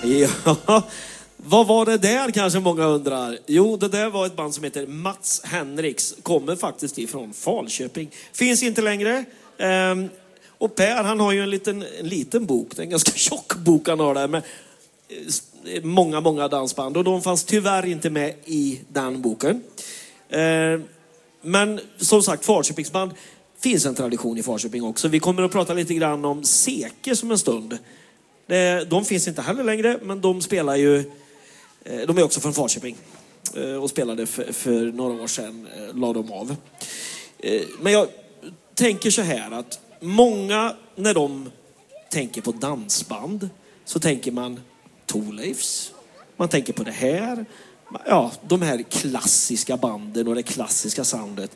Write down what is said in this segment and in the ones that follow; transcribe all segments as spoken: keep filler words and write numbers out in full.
Ja, vad var det där kanske många undrar? Jo, det där var ett band som heter Mats Henriks. Kommer faktiskt ifrån Falköping. Finns inte längre. Ehm, och Per, han har ju en liten, en liten bok. Det är en ganska tjock bok han har där med många, många dansband. Och de fanns tyvärr inte med i den boken. Ehm, men som sagt, Falköpingsband finns en tradition i Falköping också. Vi kommer att prata lite grann om Seke som en stund. De finns inte heller längre, men de spelar ju... De är också från Falköping och spelade för, för några år sedan, la de av. Men jag tänker så här att många, när de tänker på dansband, så tänker man Thorleifs. Man tänker på det här. Ja, de här klassiska banden och det klassiska soundet.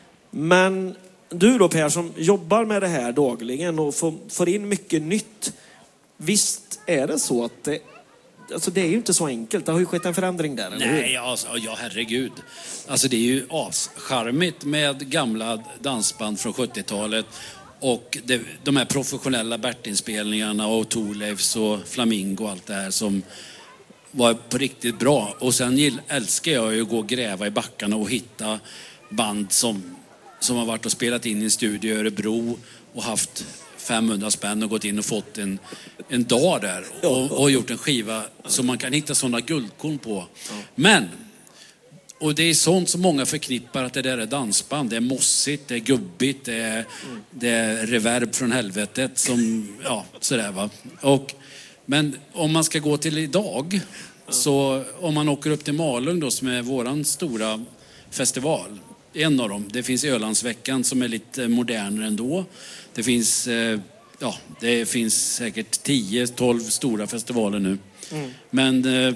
Men du då, Per, som jobbar med det här dagligen och får, får in mycket nytt. Visst är det så att det, alltså det är ju inte så enkelt. Det har ju skett en förändring där. Eller? Nej, alltså, ja herregud. Alltså det är ju ascharmigt med gamla dansband från sjuttiotalet och det, de här professionella Bert-inspelningarna och Thorleifs och Flamingo och allt det här som var på riktigt bra. Och sen gill, älskar jag ju att gå och gräva i backarna och hitta band som, som har varit och spelat in i en studio i Örebro och haft femhundra spänn och gått in och fått en, en dag där och, och gjort en skiva så man kan hitta sådana guldkorn på. Men, och det är sånt som många förknippar att det där är dansband. Det är mossigt, det är gubbigt, det är, det är reverb från helvetet som, ja, sådär va. Och, men om man ska gå till idag, så om man åker upp till Malung då, som är våran stora festival, en av dem, det finns Ölandsveckan som är lite modernare ändå. Det finns, eh, ja, det finns säkert tio tolv stora festivaler nu. Mm. Men eh,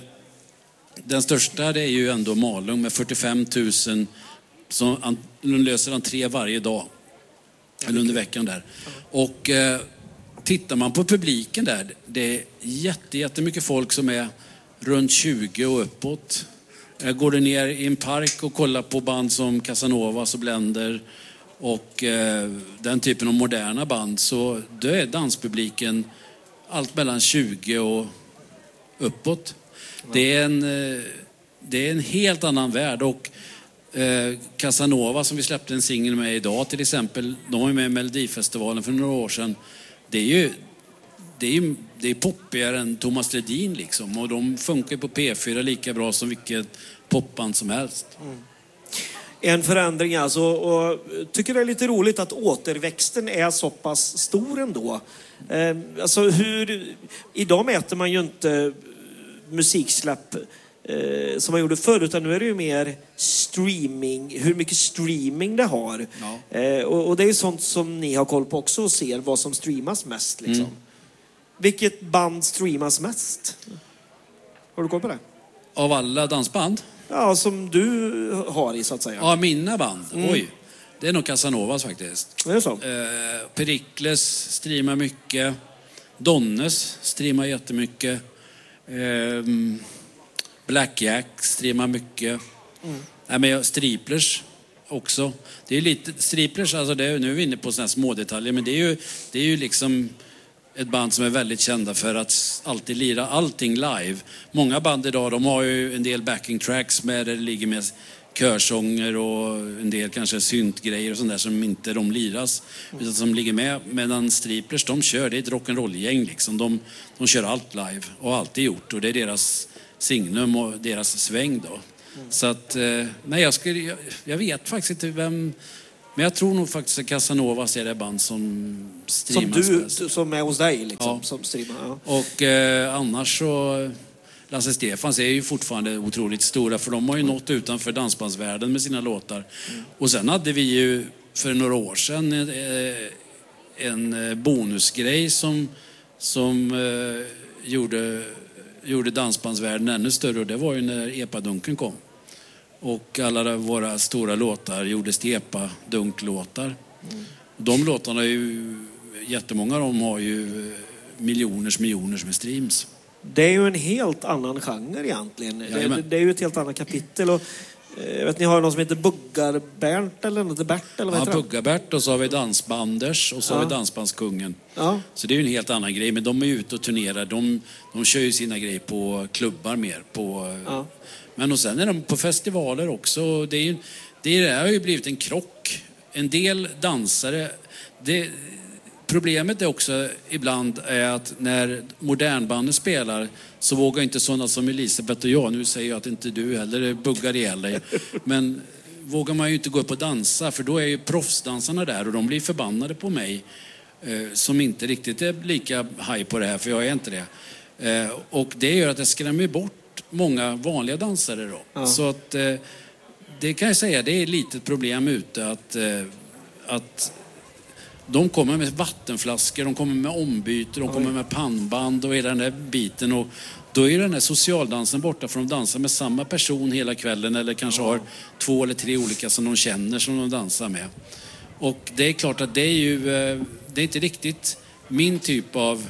den största det är ju ändå Malung med fyrtiofem tusen som an, löser entré varje dag. Eller under veckan där. Mm. Och eh, tittar man på publiken där, det är jätte, jättemycket folk som är runt tjugo och uppåt. Eh, går du ner i en park och kollar på band som Casanovas och Blender och eh, den typen av moderna band, så då är danspubliken allt mellan tjugo och uppåt. Mm. Det är en, eh, det är en helt annan värld. Och eh, Casanova som vi släppte en singel med idag till exempel, de var med i Melodifestivalen för några år sedan. Det är ju det är, ju, det är poppigare än Thomas Ledin liksom, och de funkar på P fyra lika bra som vilket popband som helst. Mm. En förändring alltså, och tycker det är lite roligt att återväxten är så pass stor ändå. Eh, alltså hur, idag mäter man ju inte musiksläpp eh, som man gjorde förr, utan nu är det ju mer streaming, hur mycket streaming det har. Ja. Eh, och, och det är ju sånt som ni har koll på också och ser vad som streamas mest liksom. Mm. Vilket band streamas mest? Har du koll på det? Av alla dansband? Ja, som du har i så att säga. Ja, mina band. Mm. Oj. Det är nog Casanovas faktiskt. Det är så. Eh, Perikles streamar mycket. Donnes streamar jättemycket. Eh, Blackjack streamar mycket. Mm. Nej, men Striplers också. Det är lite Striplers, alltså det är, nu är vi inne på såna här små detaljer, men det är ju det är ju liksom ett band som är väldigt kända för att alltid lira allting live. Många band idag, de har ju en del backing tracks med där det ligger med körsånger och en del kanske syntgrejer och sånt där som inte de liras, utan som ligger med. Medan Striplers, de kör, det är ett rock'n'roll-gäng liksom. De, de kör allt live och alltid gjort, och det är deras signum och deras sväng då. Mm. Så att, nej jag skulle, jag, jag vet faktiskt inte vem. Men jag tror nog faktiskt att Casanovas är det band som streamas som du, bäst. Som är hos dig liksom, ja. Som streamar. Ja. Och eh, annars så Lasse Stefans är ju fortfarande otroligt stora, för de har ju nått utanför dansbandsvärlden med sina låtar. Mm. Och sen hade vi ju för några år sedan eh, en bonusgrej som, som eh, gjorde, gjorde dansbandsvärlden ännu större, och det var ju när Epadunken kom. Och alla våra stora låtar gjordes till Epa-dunklåtar. Mm. De låtarna är ju, jättemånga av dem har ju miljoners miljoners med streams. Det är ju en helt annan genre egentligen. Det, det är ju ett helt annat kapitel. Och Jag vet, ni har någon som heter Buggar-Bernt eller något, Bert eller vad Ja, heter han? Buggar-Bert och så har vi Dansbanders och så Ja. har vi Dansbandskungen. Ja. Så det är ju en helt annan grej, men de är ju ute och turnerar. De, de kör ju sina grejer på klubbar mer. På, Ja. Men och sen är de på festivaler också. Det, är ju, det har ju blivit en krock. En del dansare... Det, problemet är också ibland är att när modernbanden spelar så vågar inte sådana som Elisabeth och jag, nu säger jag att inte du heller buggar ihjäl dig, men vågar man ju inte gå upp och dansa, för då är ju proffsdansarna där och de blir förbannade på mig eh, som inte riktigt är lika haj på det här, för jag är inte det. Eh, och det gör att jag skrämmer bort många vanliga dansare då. Ja. Så att eh, det kan jag säga, det är ett litet problem ute att, eh, att de kommer med vattenflaskor, de kommer med ombyte, de kommer med pannband och hela den där biten. Och då är den här socialdansen borta, för de dansar med samma person hela kvällen eller kanske har två eller tre olika som de känner som de dansar med. Och det är klart att det är ju, det är inte riktigt min typ av,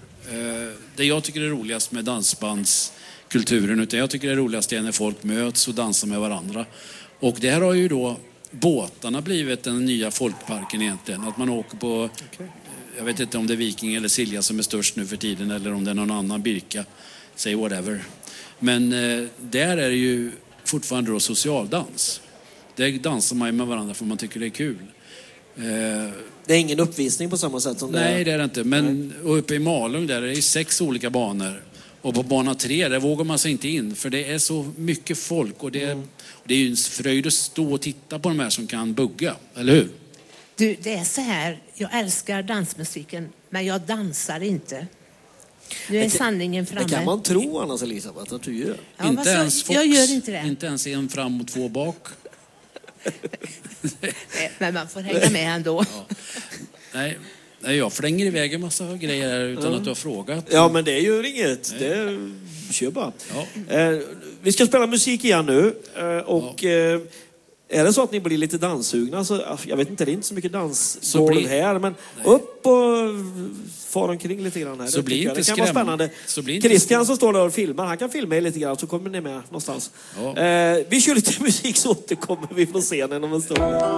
det jag tycker är roligast med dansbandskulturen, utan jag tycker det är roligast är när folk möts och dansar med varandra. Och det här har ju då båtarna blivit den nya folkparken egentligen. Att man åker på, okay. Jag vet inte om det är Viking eller Silja som är störst nu för tiden, eller om det är någon annan Birka, say whatever. Men eh, där är det ju fortfarande då socialdans. Där dansar man ju med varandra för man tycker det är kul. Eh, det är ingen uppvisning på samma sätt som det är. Nej, det är det inte. Men uppe i Malung där är det sex olika banor. Och på bana tre, där vågar man sig inte in. För det är så mycket folk. Och det, mm. det är ju en fröjd att stå och titta på de här som kan bugga. Eller hur? Du, det är så här. Jag älskar dansmusiken. Men jag dansar inte. Nu är det, sanningen framme. Det kan man tro annars, Elisabeth, att du gör. Ja, inte så, ens Fox. Jag gör inte det. Inte ens en fram och två bak. Men man får hänga med ändå. Ja. Nej. Nej, jag flänger iväg en massa grejer här utan ja. att du har frågat. Ja, men det är ju inget. Nej. Det kör bara. Ja. Eh, vi ska spela musik igen nu. Eh, och ja. eh, är det så att ni blir lite danssugna så, jag vet inte, det är inte så mycket dansgolv blir... här, men nej. upp och far omkring lite grann här. Så det, blir inte det kan skräm... vara spännande. Inte... Christian som står där och filmar, han kan filma lite grann så kommer ni med någonstans. Ja. Eh, vi kör lite musik så återkommer vi på scenen om en stund.